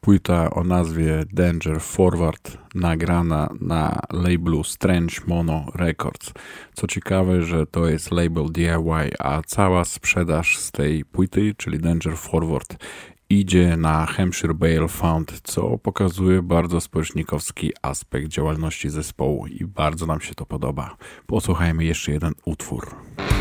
Płyta o nazwie Danger Forward, nagrana na labelu Strange Mono Records. Co ciekawe, że to jest label DIY, a cała sprzedaż z tej płyty, czyli Danger Forward, idzie na Hampshire Bale Fund, co pokazuje bardzo społecznikowski aspekt działalności zespołu i bardzo nam się to podoba. Posłuchajmy jeszcze jeden utwór.